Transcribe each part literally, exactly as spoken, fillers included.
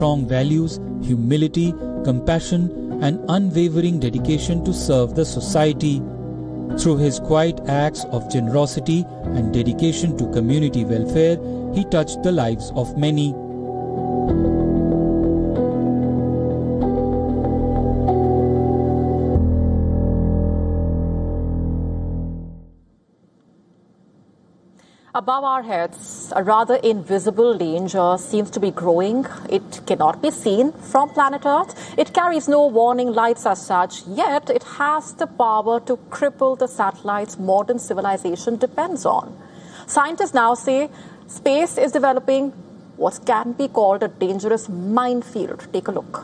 strong values, humility, compassion, and unwavering dedication to serve the society. Through his quiet acts of generosity and dedication to community welfare, he touched the lives of many. Above our heads, a rather invisible danger seems to be growing. It cannot be seen from planet Earth. It carries no warning lights as such, yet it has the power to cripple the satellites modern civilization depends on. Scientists now say space is developing what can be called a dangerous minefield. Take a look.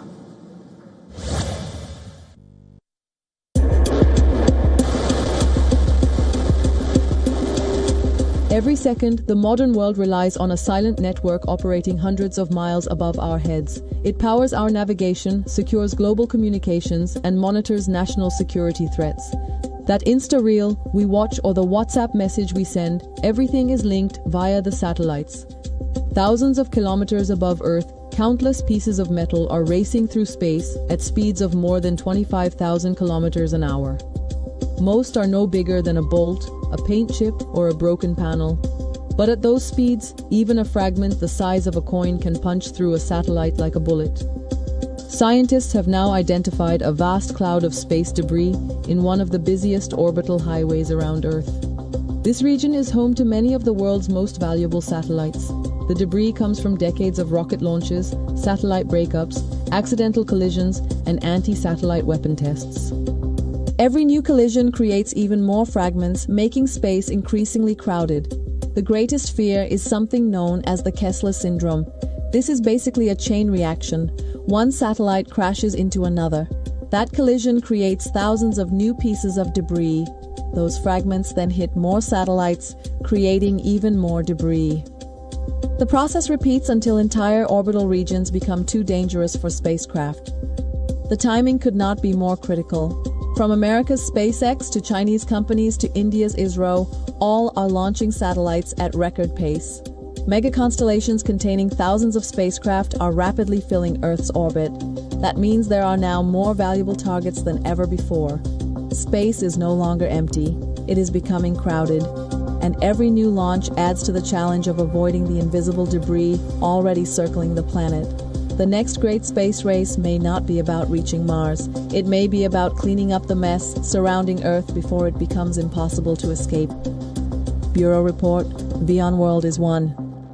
Every second, the modern world relies on a silent network operating hundreds of miles above our heads. It powers our navigation, secures global communications, and monitors national security threats. That Insta reel we watch or the WhatsApp message we send, everything is linked via the satellites. Thousands of kilometers above Earth, countless pieces of metal are racing through space at speeds of more than twenty-five thousand kilometers an hour. Most are no bigger than a bolt, a paint chip, or a broken panel. But at those speeds, even a fragment the size of a coin can punch through a satellite like a bullet. Scientists have now identified a vast cloud of space debris in one of the busiest orbital highways around Earth. This region is home to many of the world's most valuable satellites. The debris comes from decades of rocket launches, satellite breakups, accidental collisions, and anti-satellite weapon tests. Every new collision creates even more fragments, making space increasingly crowded. The greatest fear is something known as the Kessler syndrome. This is basically a chain reaction. One satellite crashes into another. That collision creates thousands of new pieces of debris. Those fragments then hit more satellites, creating even more debris. The process repeats until entire orbital regions become too dangerous for spacecraft. The timing could not be more critical. From America's SpaceX to Chinese companies to India's ISRO, all are launching satellites at record pace. Mega constellations containing thousands of spacecraft are rapidly filling Earth's orbit. That means there are now more valuable targets than ever before. Space is no longer empty. It is becoming crowded. And every new launch adds to the challenge of avoiding the invisible debris already circling the planet. The next great space race may not be about reaching Mars. It may be about cleaning up the mess surrounding Earth before it becomes impossible to escape. Bureau Report, Beyond World is one.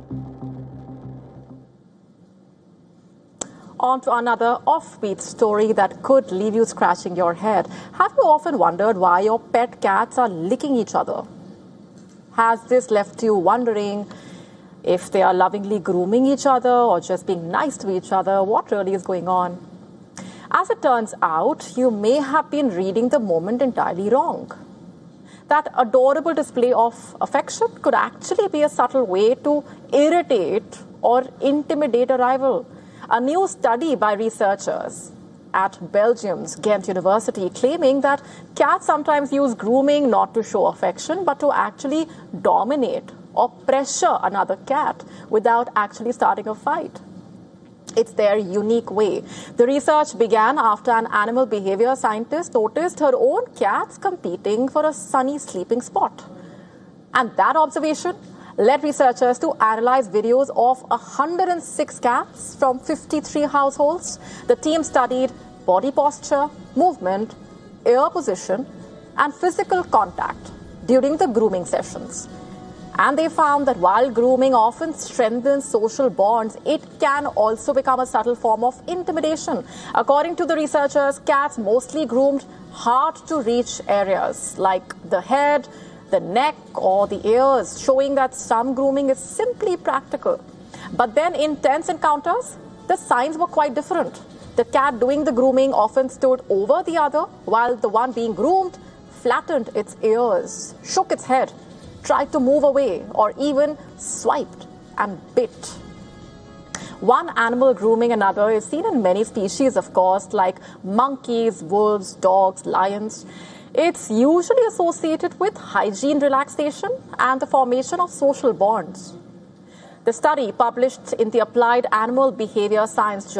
On to another offbeat story that could leave you scratching your head. Have you often wondered why your pet cats are licking each other? Has this left you wondering if they are lovingly grooming each other or just being nice to each other? What really is going on? As it turns out, you may have been reading the moment entirely wrong. That adorable display of affection could actually be a subtle way to irritate or intimidate a rival. A new study by researchers at Belgium's Ghent University claiming that cats sometimes use grooming not to show affection but to actually dominate or pressure another cat without actually starting a fight. It's their unique way. The research began after an animal behavior scientist noticed her own cats competing for a sunny sleeping spot. And that observation led researchers to analyze videos of one hundred six cats from fifty-three households. The team studied body posture, movement, ear position, and physical contact during the grooming sessions. And they found that while grooming often strengthens social bonds, it can also become a subtle form of intimidation. According to the researchers, cats mostly groomed hard-to-reach areas like the head, the neck, or the ears, showing that some grooming is simply practical. But then in tense encounters, the signs were quite different. The cat doing the grooming often stood over the other, while the one being groomed flattened its ears, shook its head, tried to move away, or even swiped and bit. One animal grooming another is seen in many species, of course, like monkeys, wolves, dogs, lions. It's usually associated with hygiene, relaxation, and the formation of social bonds. The study, published in the Applied Animal Behavior Science Journal,